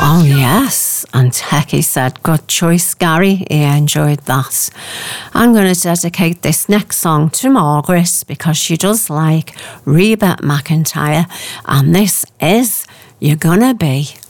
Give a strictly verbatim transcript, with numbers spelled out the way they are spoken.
Oh, yes. And Hecky said, good choice, Gary. He enjoyed that. I'm going to dedicate this next song to Margaret because she does like Reba McEntire. And this is You're Gonna Be.